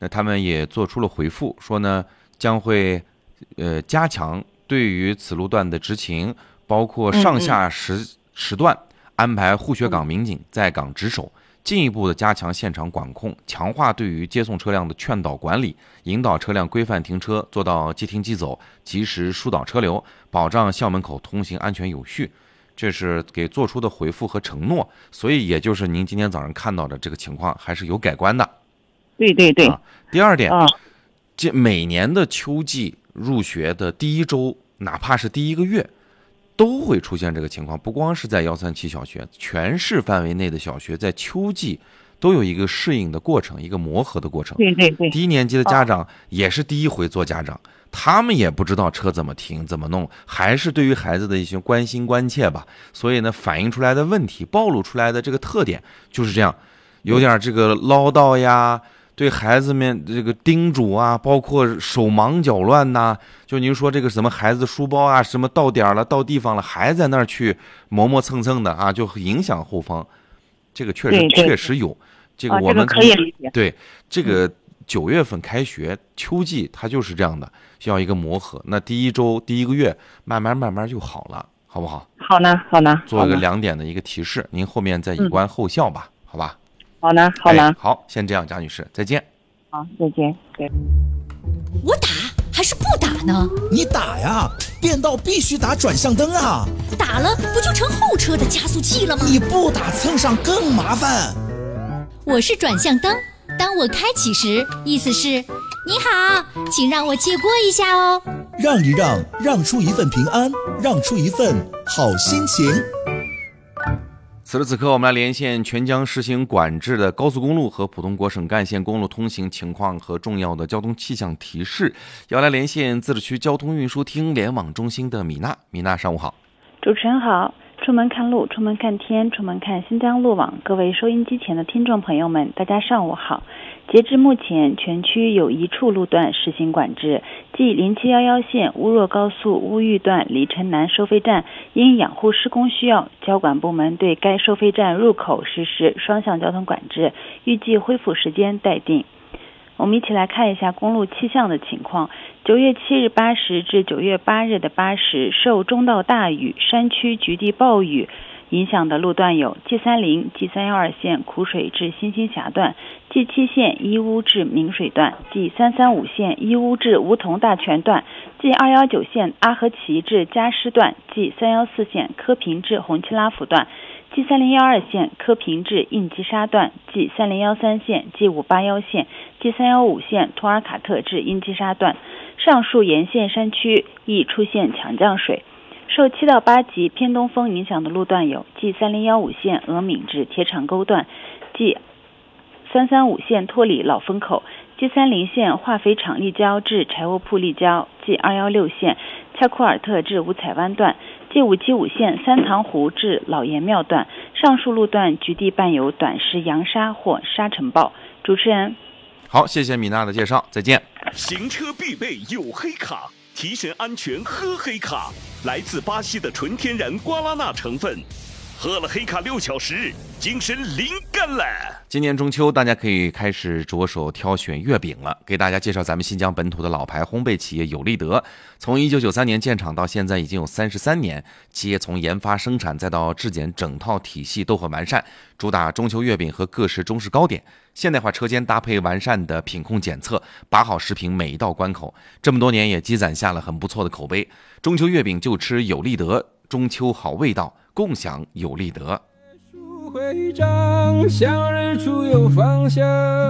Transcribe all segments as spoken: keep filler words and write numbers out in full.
那他们也做出了回复，说呢将会呃加强对于此路段的执勤，包括上下时、嗯、时段安排护学岗民警在岗值守，进一步的加强现场管控，强化对于接送车辆的劝导管理，引导车辆规范停车，做到即停即走，及时疏导车流，保障校门口通行安全有序。这是给做出的回复和承诺，所以也就是您今天早上看到的这个情况还是有改观的。 对对对。 啊、第二点， 啊， 这每年的秋季入学的第一周，哪怕是第一个月，都会出现这个情况。不光是在幺三七小学，全市范围内的小学在秋季都有一个适应的过程，一个磨合的过程。 对对对。 低年级的家长也是第一回做家长。啊，他们也不知道车怎么停怎么弄，还是对于孩子的一些关心关切吧，所以呢反映出来的问题，暴露出来的这个特点就是这样，有点这个唠叨呀，对孩子们这个叮嘱啊，包括手忙脚乱呐，就您说这个什么孩子书包啊，什么到点了到地方了还在那儿去磨磨蹭蹭的啊，就影响后方，这个确实确实有，这个我们、 啊、这个可以理解。 对这个九月份开学，秋季它就是这样的，需要一个磨合。那第一周、第一个月，慢慢慢慢就好了，好不好？ 好呢，好呢。 做一个两点的一个提示，您后面再以观后效吧，嗯、好吧？ 好呢，好呢、 哎。好，先这样，贾女士，再见。 好，再见。对。 我打还是不打呢？ 你打呀，变道必须打转向灯啊！ 打了不就成后车的加速器了吗？ 你不打蹭上更麻烦。 我是转向灯。当我开启时，意思是你好，请让我借过一下哦。 让一让，让出一份平安，让出一份好心情。 此时此刻，我们来连线全疆实行管制的高速公路和普通国省干线公路通行情况和重要的交通气象提示。要来连线自治区交通运输厅联网中心的米娜，米娜上午好。 主持人好。出门看路，出门看天，出门看新疆路网。各位收音机前的听众朋友们，大家上午好。截至目前，全区有一处路段实行管制，即零七一一线乌若高速乌玉段李城南收费站，因养护施工需要，交管部门对该收费站入口实施双向交通管制，预计恢复时间待定。我们一起来看一下公路气象的情况。九月七日八时至九月八日的八时，受中到大雨、山区局地暴雨影响的路段有 G 三十、G 三一二线苦水至新兴峡段， G 七线义乌至明水段， G 三三五线义乌至梧桐大泉段， G 二一九线阿合奇至嘉施段， G 三一四线科平至红旗拉甫段， G 三零一二线科平至应急沙段， G 三零一三线 G 五八一线 G 三一五线图尔卡特至应急沙段。上述沿线山区易出现强降水。受七到八级偏东风影响的路段有 G 三零一五线峨敏至铁厂沟段， G 三三五线托里老风口， G 三十线化肥厂立交至柴窝铺立交， G 二一六线恰库尔特至五彩湾段， G 五七五线三塘湖至老爷庙段。上述路段局地伴有短时扬沙或沙尘暴。主持人好，谢谢米娜的介绍，再见。 行车必备有黑卡，提神安全喝黑卡，来自巴西的纯天然瓜拉纳成分，喝了黑卡六小时，精神灵感了。 今年中秋，大家可以开始着手挑选月饼了。给大家介绍咱们新疆本土的老牌烘焙企业有利德，从一九九三年建厂到现在已经有三十三年，企业从研发、生产再到质检，整套体系都很完善，主打中秋月饼和各式中式糕点。现代化车间搭配完善的品控检测，把好食品每一道关口，这么多年也积攒下了很不错的口碑。中秋月饼就吃有利德，中秋好味道，共享有利德。 会长向日出有方向。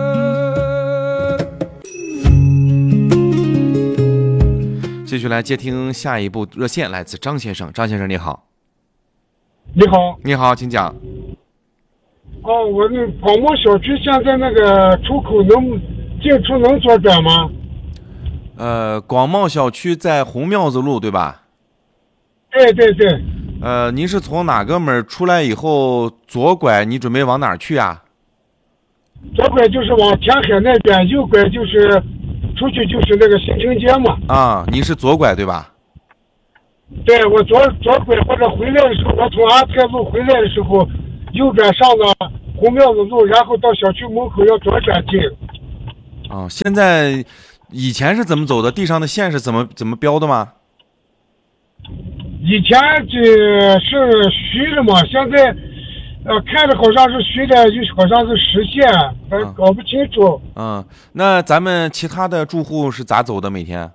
继续来接听下一部热线，来自张先生。张先生你好。 你好。 你好，请讲。 哦，我那广茂小区现在那个出口能进出能左转吗？ 呃，广茂小区在红庙子路对吧？ 对对对。 呃，您是从哪个门出来以后左拐，你准备往哪儿去啊？ 左拐就是往填海那边，右拐就是出去就是那个新城街嘛。 啊，您是左拐对吧？ 对，我左左拐或者回来的时候，我从阿泰路回来的时候，右转上了红庙子路，然后到小区门口要左转进。 哦，现在以前是怎么走的？地上的线是怎么怎么标的吗？ 以前这是虚的嘛，现在呃看着好像是虚的，又好像是实线，咱搞不清楚。 嗯，那咱们其他的住户是咋走的？每天？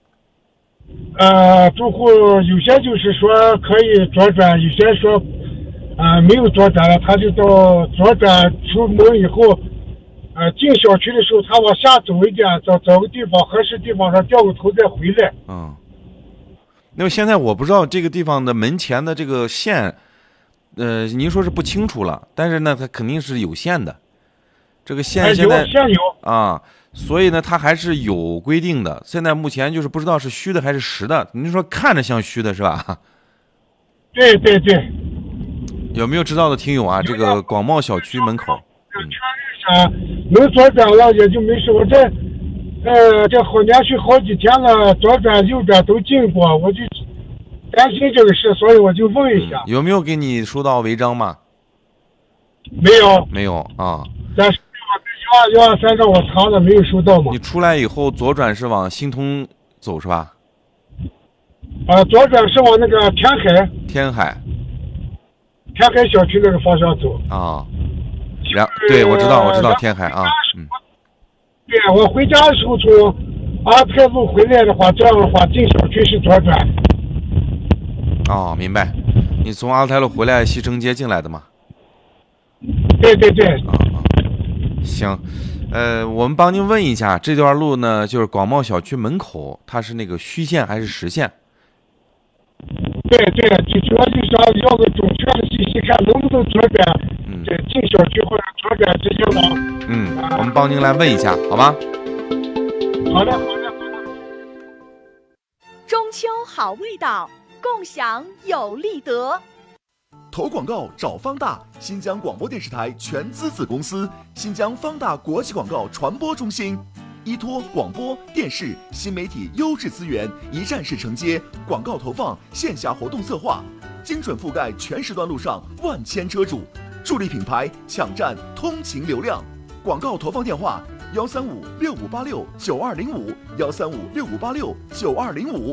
呃，住户有些就是说可以左转，有些说呃没有左转了，他就到左转出门以后，呃进小区的时候，他往下走一点，找找个地方合适地方上掉个头再回来。 嗯。那么现在我不知道这个地方的门前的这个线，呃，您说是不清楚了，但是呢，它肯定是有线的。这个线现在、 哎、有线有啊，所以呢，它还是有规定的。现在目前就是不知道是虚的还是实的。您说看着像虚的是吧？ 对对对。 有没有知道的听友啊？这个广茂小区门口， 嗯，啊，能左转了也就没事。我这。呃，这好连续好几天了，左转右转都进过，我就担心这个事，所以我就问一下， 嗯、有没有给你收到违章吗？ 没有， 没有啊。 但是幺二幺二三让我查了，没有收到吗？ 你出来以后左转是往新通走是吧？ 啊，左转是往那个天海。 天海。 天海小区那个方向走。 啊。然对，我知道，我知道天海啊，嗯。 对，我回家的时候从阿泰路回来的话，这样的话进小区是左转。 哦，明白。你从阿泰路回来西城街进来的吗？ 对对对。 啊啊，行，呃，我们帮您问一下，这段路呢，就是广茂小区门口，它是那个虚线还是实线？ 对对，最主要就是要个准确的信息，看能不能左转。 嗯， 这进小区或者左转直接往。 嗯，我们帮您来问一下，好吗？ 好的，好的，好的。 中秋好味道，共享有利得。 投广告找方大，新疆广播电视台全资子公司，新疆方大国际广告传播中心，依托广播电视新媒体优质资源，一站式承接广告投放、线下活动策划，精准覆盖全时段路上万千车主，助力品牌抢占通勤流量。广告投放电话：幺三五六五八六九二零五，幺三五六五八六九二零五。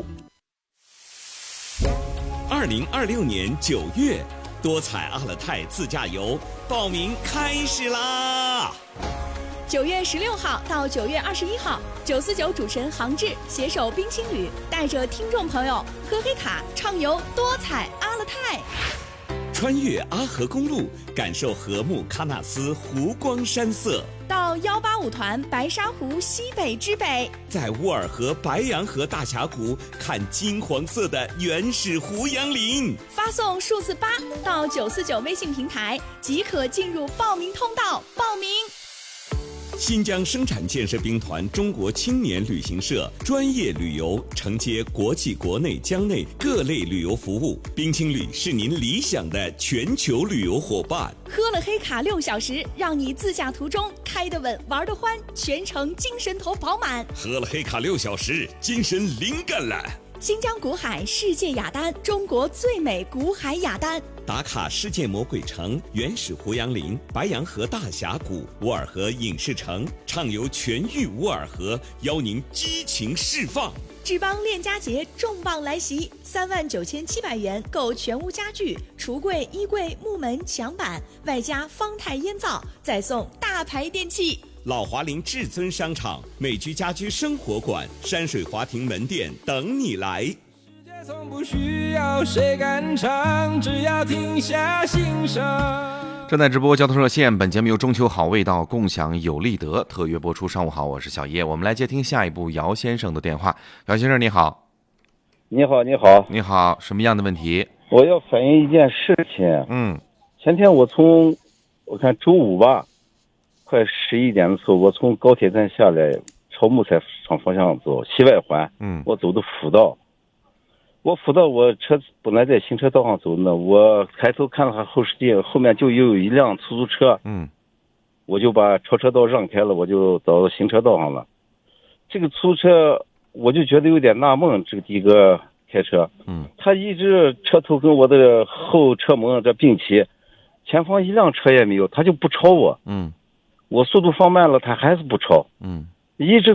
二零二六年九月，多彩阿勒泰自驾游报名开始啦！ 九月十六号到九月二十一号，九四九主持人杭志携手冰青旅，带着听众朋友喝黑卡畅游多彩阿勒泰。 穿越阿河公路，感受禾木喀纳斯湖光山色； 到幺八五团白沙湖西北之北， 在乌尔河白洋河大峡谷看金黄色的原始胡杨林。 发送数字八到九四九微信平台，即可进入报名通道报名。 新疆生产建设兵团中国青年旅行社专业旅游，承接国际国内疆内各类旅游服务。冰青旅是您理想的全球旅游伙伴。 喝了黑卡六小时，让你自驾途中开得稳，玩得欢，全程精神头饱满。 喝了黑卡六小时，精神灵感了。 新疆古海世界雅丹，中国最美古海雅丹。 打卡世界魔鬼城、原始胡杨林、白洋河大峡谷、乌尔河影视城，畅游全域乌尔河，邀您激情释放。 志邦链家节重磅来袭，三万九千七百元购全屋家具、橱柜、衣柜、木门、墙板，外加方太烟皂，再送大牌电器。 老华林至尊商场、美居家居生活馆、山水华庭门店等你来。 世界从不需要谁赶场，只要停下欣赏。 正在直播交通热线，本节目由中秋好味道共享有利得特约播出。上午好，我是小叶，我们来接听下一步姚先生的电话。姚先生你好。 你好，你好， 你好，什么样的问题？ 我要反映一件事情。 嗯， 前天我从我看周五吧，快十一点的时候，我从高铁站下来，朝木材厂方向走，西外环。 嗯， 我走的辅道。我辅道，我车本来在行车道上走呢，我抬头看了看后视镜，后面就又有一辆出租车。 嗯， 我就把超车道让开了，我就走到行车道上了。这个出租车我就觉得有点纳闷，这个的哥开车， 嗯， 他一直车头跟我的后车门这并齐，前方一辆车也没有，他就不超我。 嗯， 我速度放慢了，他还是不超。 嗯， 一直